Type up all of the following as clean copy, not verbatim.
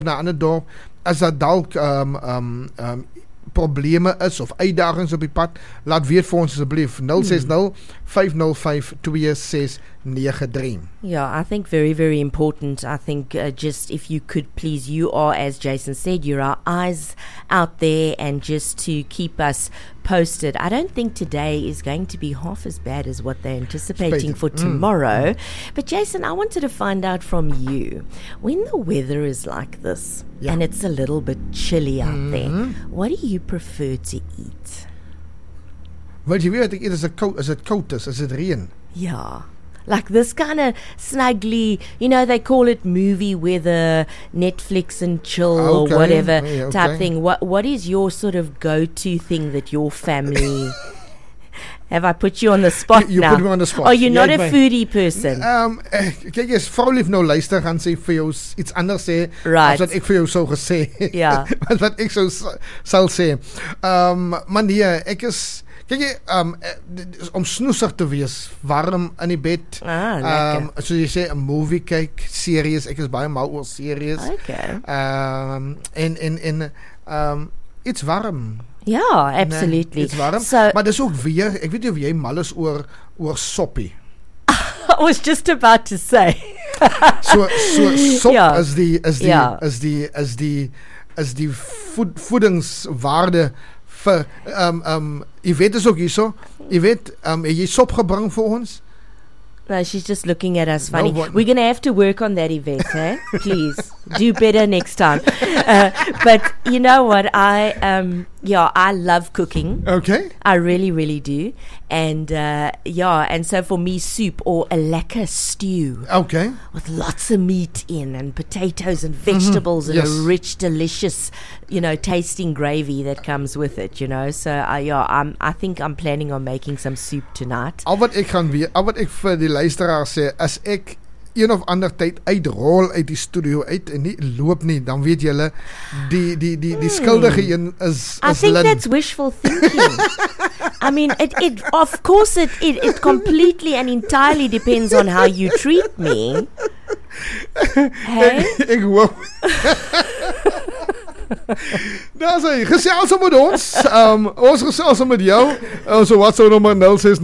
na 'n ander dorp, as daar dalk probleme is of uitdagings op die pad, laat weet vir ons asseblief 060 505 2693. Yeah, I think very, very important. I think just if you could please, you are, as Jason said, you're our eyes out there, and just to keep us posted. I don't think today is going to be half as bad as what they're anticipating for tomorrow. But Jason, I wanted to find out from you, when the weather is like this and it's a little bit chilly out there, what do you prefer to eat? Wat jy weet, ek eet as dit koud is, as dit reën. Yeah. Like this kind of snuggly, they call it movie weather, Netflix and chill or whatever type thing. What is your sort of go-to thing that your family... Have I put you on the spot you now? Put me on the spot. Oh, you're not a foodie person? Kyk, as vrou lief nou luister, gaan sy vir jou iets anders sê, right, as wat ek vir jou sou gesê. Ja. Wat ek sal sê. Maar nee, ek is... Kijk, om snoesig te wees, warm in die bed. So jy sê, 'n movie kyk, series, ek is baie mal oor series. Okay. Iets warm. Ja, absolutely. Iets warm. So, maar dis ook weer, ek weet nie of jy mal is oor soppie. I was just about to say. so sop Ja. is die voedingswaarde vir jy weet is ook hierso. Jy weet, het jy sop gebring vir ons? No, she's just looking at us funny. No, we're going to have to work on that, Yvette, eh? Please, do better next time. But you know what? I love cooking. Okay. I really, really do. And and so for me, soup or a lekker stew. Okay. With lots of meat in and potatoes and vegetables and a rich, delicious, tasting gravy that comes with it, So I think I'm planning on making some soup tonight. Al wat ek vir die luisteraar sê, as ek een of ander tyd uitrol uit die studio uit en nie loop nie, dan weet julle die skuldige een is I think Lynn. that's wishful thinking. I mean, it of course it completely and entirely depends on how you treat me. Hey? Ek hoop. Daar sê, gesels met ons. Ons gesels met jou. Ons WhatsApp nommer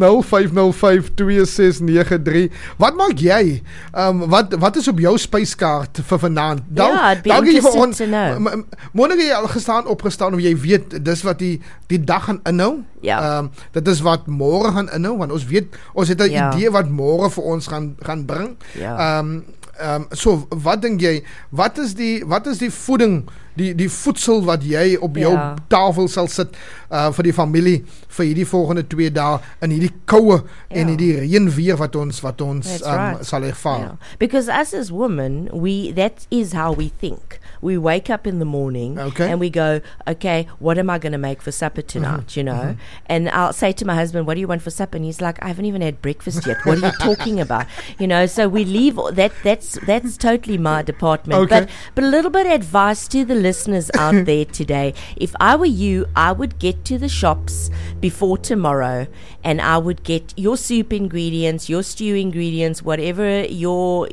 060-505-2693. Wat maak jy? Wat is op jou spyskaart vir vanaand? I'd be interested to know. Môre jy al opgestaan of jy weet dis wat die dag gaan inhou? Ja. Dit is wat môre gaan inhou, want ons weet ons het 'n idee wat môre vir ons gaan bring. Ja. So wat dink jy, wat is die voeding, die voedsel wat jy op jou tafel sal sit vir die familie vir hierdie volgende 2 dae in hierdie koue en hierdie reënweer wat ons sal ervaar? Yeah. Because as women, that is how we think. We wake up in the morning and we go, okay, what am I going to make for supper tonight, And I'll say to my husband, what do you want for supper? And he's like, I haven't even had breakfast yet. What are you talking about? So we leave that's totally my department. Okay. But a little bit of advice to the listeners out there today. If I were you, I would get to the shops before tomorrow and I would get your soup ingredients, your stew ingredients, whatever your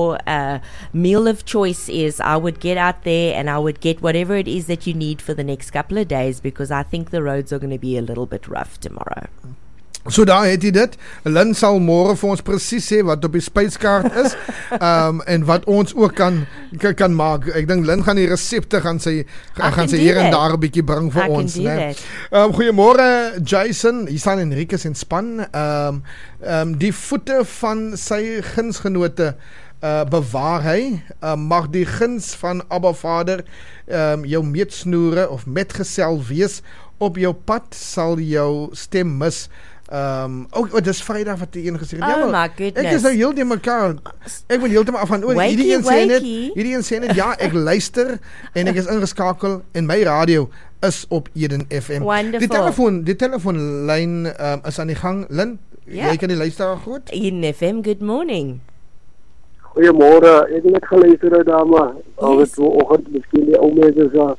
meal of choice is. I would get out there and I would get whatever it is that you need for the next couple of days, because I think the roads are going to be a little bit rough tomorrow. So daar het jy dit. Lynn sal môre vir ons presies sê wat op die spyskaart is en wat ons ook kan maak. Ek dink Lynn gaan die resepte gaan sy hier en daar 'n bietjie bring vir ons, né? Goeiemôre Jason, hier staan Enrique en span. Die voete van sy gunsgenote bewaar hy, mag die guns van Abba Vader jou meetsnoere of metgesel wees. Op jou pad sal jou stem mis. Dis Vrydag wat die een gesê het. Oh my goodness. Ek is nou heel die mekaar. Ek moet heeltemal af van hierdie een sê net ja, ek luister en ek is ingeskakel en my radio is op Eden FM. Wonderful. Die telefoonlyn is aan die gang. Lynn, jy kan die luisteraar goed? Eden FM, good morning. Goeiemôre, ek het net geluister dame. Al het vanoggend miskien die ou mense so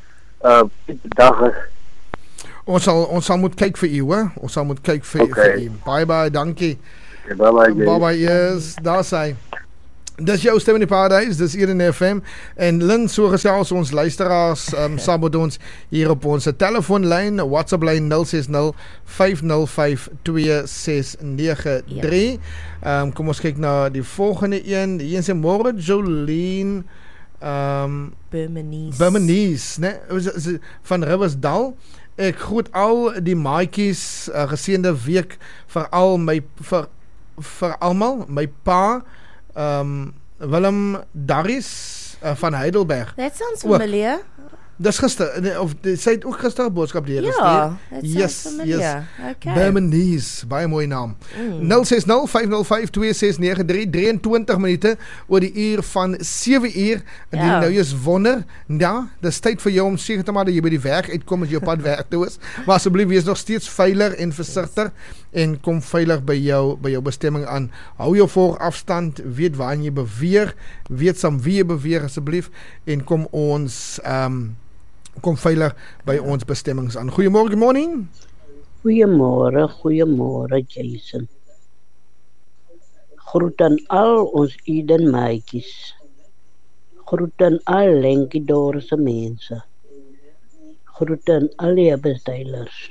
dag. Ons sal moet kyk vir u, hoor. Ons sal moet kyk vir u. Bye, dankie. Bye, yes, daar sê. Dis jou stem in die paradys, dis hier in FM en Lynn so gesels ons luisteraars saam met ons hier op ons telefoonlyn, WhatsApp lyn 060 505 2693. Kom ons kyk na die volgende een. Die een sê môre Jolene Burmese, né? Van Riversdal. Ek groet al die maatjies, geseënde week vir almal, my pa Willem Darris van Heidelberg. That sounds familiar. Dis gister, of sy het ook gister 'n boodskap deur gestuur. Ja, that sounds familiar. Yes. Okay. Burmese, baie mooi naam. 060 505 2693, 23 minute oor die uur van 7 uur. En die nou is wonder, ja, dis tyd vir jou om seker te maak dat jy by die werk uitkom as jy op pad werk toe is. Maar asseblief wees nog steeds veilig en versigtig en kom veilig by jou bestemming aan. Hou jou afstand, weet waar jy beweeg, weet saam wie jy beweeg asseblief en kom ons kom veilig by ons bestemmings aan. Goeiemôre, morning. Goeiemôre Jason. Groet aan al ons Eden maatjies. Groet aan al Lenkiedorse mense. Groet aan al die bestuilders.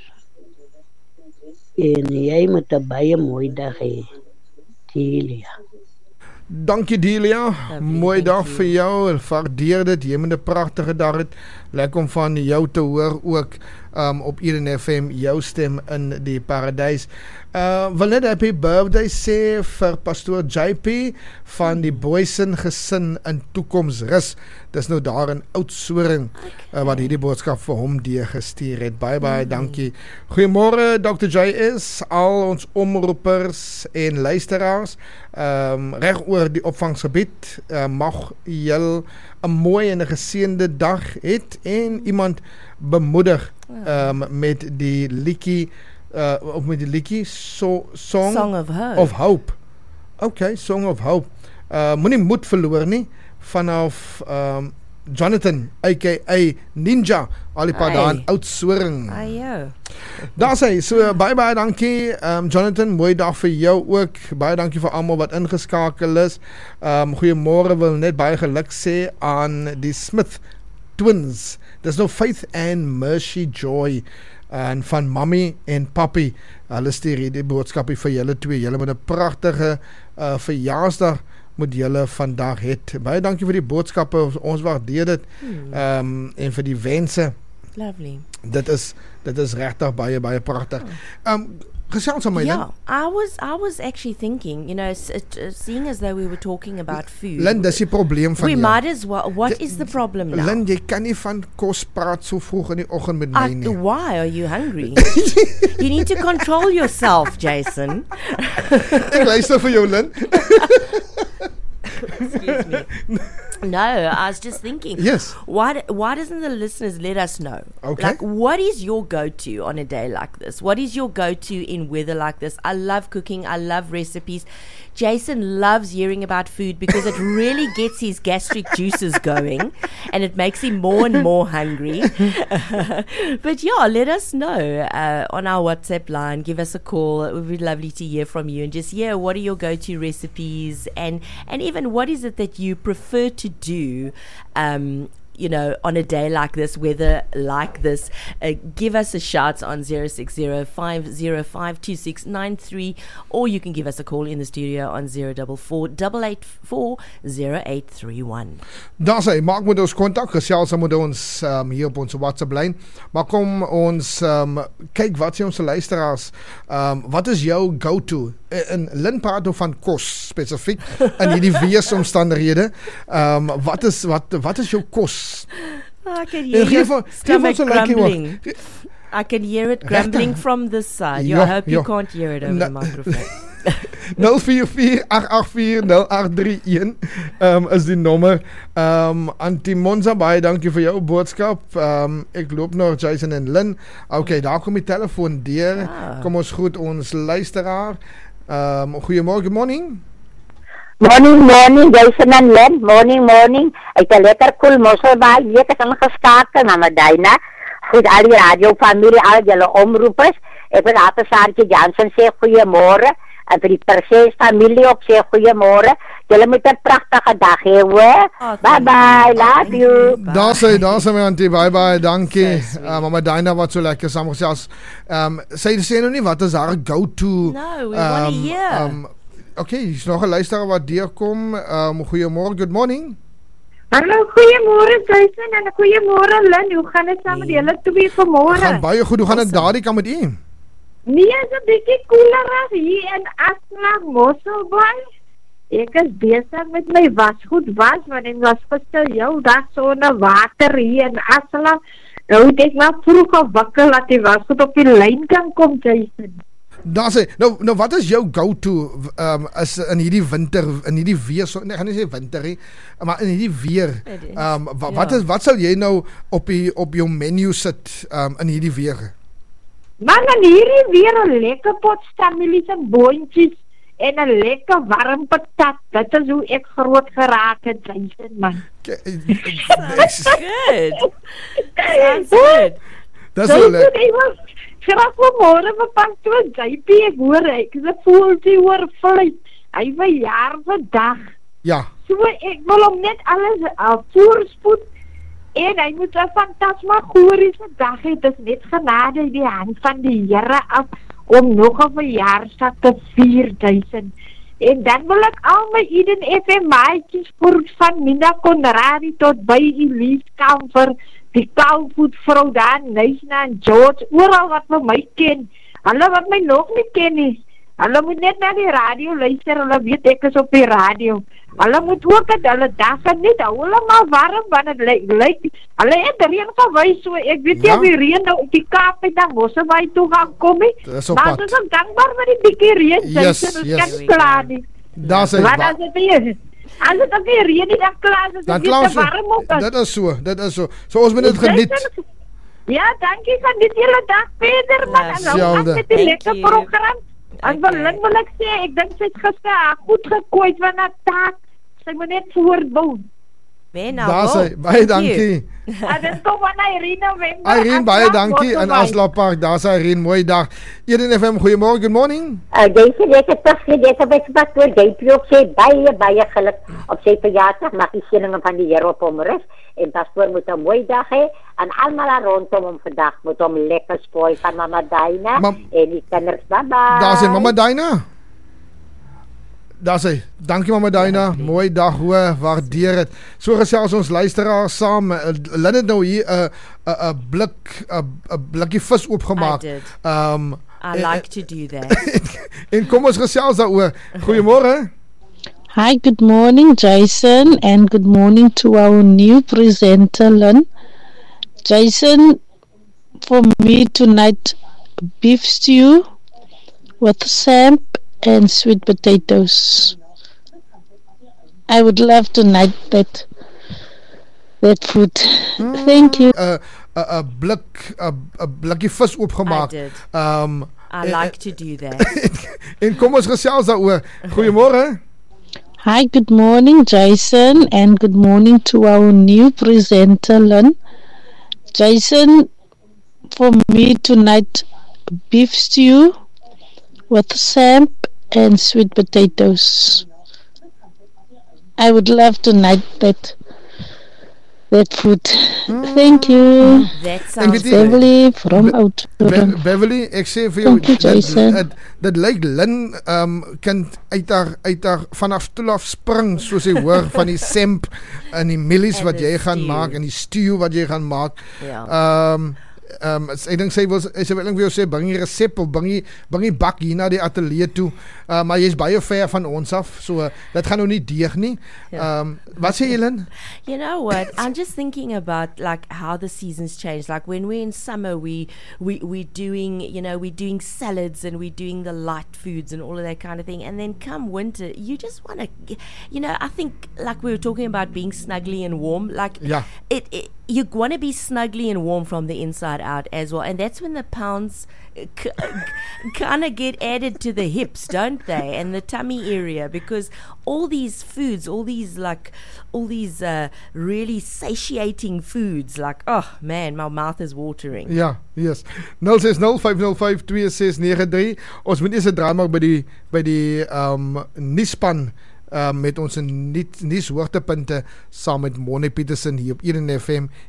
En jy moet 'n baie mooi dag hê. Delia. Dankie Delia, mooi dag vir jou en waardeer dit, jy moet 'n pragtige dag het, lekker om van jou te hoor ook op Eden FM, jou stem in die paradys. Wil net happy birthday sê vir pastoor JP van die Boysen gesin in Toekomsrus. Dis nou daar in Oudtshoorn wat hierdie boodskap vir hom deurgestuur het. Baie dankie. Goeiemôre Dr. JS, al ons omroepers en luisteraars reg oor die opvangsgebied. Mag julle 'n mooi en 'n geseënde dag het en iemand bemoedig met die liedjie of met die liedjie Song of Hope. Okay, Song of Hope. Moenie moed verloor nie vanaf Jonathan aka Ninja al die pad daar in Oudtshoorn. Daar sê so baie dankie Jonathan, mooi dag vir jou ook. Baie dankie vir almal wat ingeskakel is. Goeiemôre, wil net baie geluk sê aan die Smith twins. Dis nou Faith and Mercy Joy en van Mommy en Papi. Hulle stuur hierdie boodskapie vir julle twee. Julle met 'n pragtige verjaarsdag moet julle vandag het. Baie dankie vir die boodskappe. Ons waardeer dit. En vir die wense. Lovely. Dit is regtig baie pragtig. Gesels aan my I was actually thinking, seeing as though we were talking about food. Lynn, dis die probleem van we might as well. What is the problem now? Lynn, jy kan nie van kos praat so vroeg in die oggend met my nie. Why are you hungry? You need to control yourself, Jason. Ek luister vir jou, Lynn. Excuse me. No, I was just thinking. Yes. Why doesn't the listeners let us know? Okay. Like, what is your go-to on a day like this? What is your go-to in weather like this? I love cooking. I love recipes. Jason loves hearing about food because it really gets his gastric juices going and it makes him more and more hungry. But yeah, let us know on our WhatsApp line. Give us a call. It would be lovely to hear from you and just what are your go-to recipes and even what is it that you prefer to do on a day like this, weather like this. Give us a shout on 060-505-2693 or you can give us a call in the studio on 044-884-0831. Daar sê, maak met ons kontak, gesels met ons hier op ons WhatsApp lyn. Maar kom ons kyk wat sê ons luisteraars. Wat is jou go-to? In Lynn praat van kos spesifiek in hierdie weeromstandighede. Wat is jou kos? I can hear your stomach grumbling. I can hear it grumbling from this side. I hope you can't hear it over the microphone. 044-884-0831 is die nommer. Antimonza, baie dankie vir jou boodskap. Ek loop nog Jason en Lynn. Okay, daar kom die telefoon deur. Kom ons groet ons luisteraar. Goeiemôre, morning. Morning, Jason en Lynn. Morning. Ek het lekker cool mosselbaai. Ek is ingeskakel na Medina. Goed, al die radiofamilie, al julle omroepers. Ek wil Saartjie Jansen sê goeiemôre. En vir die Persees familie ook sê goeiemôre. Julle moet 'n pragtige dag hê, hoor. Bye bye, love you. Daar sê my auntie, bye, dankie. So sweet. Mama Dinah wat so lekker saamgesels. Sy sê nou nie wat is haar go-to. No, we want to hear. Okay, hier's nog 'n luisteraar wat deurkom. Goeiemôre, good morning. Hallo, goeiemôre Jason en goeiemôre Lynn. Hoe gaan dit saam met julle twee vanmôre? Gaan baie goed. Hoe gaan dit daardie kant met u? Nee, is 'n bietjie koeler as hier in Asla Mosselbaai. Ek is besig met my wasgoed was, want ek was gister jou dag sonder water hier in Asla. Nou het ek maar vroeg gewakker dat die wasgoed op die lyn kan kom, Jason. Daar sê, nou wat is jou go-to is in hierdie winter, in hierdie weer, so, nee, ek gaan nie sê winter nie, maar in hierdie weer, wat sal jy nou op jou menu sit in hierdie weer? Maar dan hierdie weer 'n lekker pot stamelies en boontjies en 'n lekker warm patat. Dit is hoe ek groot geraak het, Jason, man. Sounds good. Sounds good. Dis so lekker. Ek was graag vanmôre vir pastoor JP, ek hoor ek is 'n voeltjie oor vlei. Hy verjaar vandag. Ja. So ek wil hom net alles voorspoed en hy moet 'n fantasmagoriese dag hê. Dit is net genade in die hand van die Here af om nog 'n verjaarsdag te vier, Jason. En dan wil ek al my Eden FM maatjies van Mina Conradi tot by Elise Kamfer, die Kouvoetvrou daar, Nysna en George, oral wat vir my ken. Hulle wat my nog nie ken nie. Hulle moet net na die radio luister, hulle weet ek is op die radio. Hulle moet ook het hulle dag geniet, hou hulle maar warm, want het lyk, hulle het reën gewys, so ek weet nie of die reën nou op die Kaap en dan Mosselbaai toe gaan kom nie. Maar ons is ook dankbaar met die bietjie reën, ons kan nie klaar nie. Daar sê, wat as het is? As het ook weer reën, dan klaar is het weer te warm ook. Dit is so. So ons moet dit geniet. Ja, dankie, gaan dit hele dag verder, man. En nou gaan met die lekker program. En wil ek sê, ek dink sy het gister goed gekooid van haar taak. Sy moet net voortbou. Daar sê, baie dankie. En dit kom van Irene, baie dankie in Asla Park. Daar sê Irene, mooi dag. Eden FM, goeiemôre, good morning. Deze week het toch bij pastoor JP ook sê baie geluk op sy verjaardag. Mag die seëninge van die Here op hom rus. En pastoor moet 'n mooi dag hê. En almal daar rondom hom vandag moet hom lekker spoil van Mama Dinah en die kinders. Bye. Daar sê Mama Dinah. Daar sê, dankie Mama Dinah, mooi dag hoor, waardeer het. So gesels ons luisteraars saam. Laat dit nou hier 'n blikkie vis oopgemaak. I like to do that. En kom ons gesels daaroor. Goeiemôre. Hi, good morning, Jason, and good morning to our new presenter, Lynn. Jason, for me tonight, beef stew with samp and sweet potatoes. I would love tonight that food. Thank you. 'n blikkie vis oopgemaak. I like to do that. En kom ons gesels daaroor. Goeiemôre. Hi, good morning, Jason, and good morning to our new presenter, Lynn. Jason, for me tonight, beef stew with samp and sweet potatoes. I would love tonight that food. Thank you. That sounds Beverly from Oudtshoorn. Beverly, ek sê vir jou, dit lyk Lynn kan uit haar vanaf stoel af spring soos jy hoor van die samp en die mielies wat jy gaan maak en die stew wat jy gaan maak. Ek dink sy wil vir jou sê bring die resep of bring die bak hier na die ateljee toe, maar jy's baie ver van ons af, so dit gaan nou nie deeg nie. Wat sê jy, Lynn? You know what? I'm just thinking about like how the seasons change. Like when we're in summer, we're doing salads and we're doing the light foods and all of that kind of thing. And then come winter, you just want to, I think like we were talking about being snuggly and warm. Like you want to be snuggly and warm from the inside out as well, and that's when the pounds kind of get added to the hips, don't they, and the tummy area, because all these foods, all these really satiating foods, like, oh man, my mouth is watering. Ja, yes. 06050526693. Ons moet eers 'n draai maak by die nuusspan met ons nuus hoogtepunte saam met Moni Petersen hier op 1 FM